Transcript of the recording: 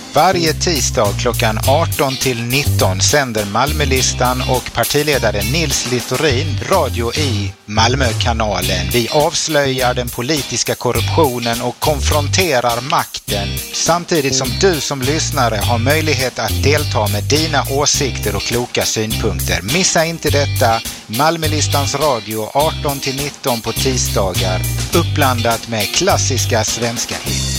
Varje tisdag klockan 18-19 sänder Malmölistan och partiledaren Nils Littorin radio i Malmökanalen. Vi avslöjar den politiska korruptionen och konfronterar makten, samtidigt som du som lyssnare har möjlighet att delta med dina åsikter och kloka synpunkter. Missa inte detta. Malmölistans radio 18-19 på tisdagar, uppblandat med klassiska svenska hits.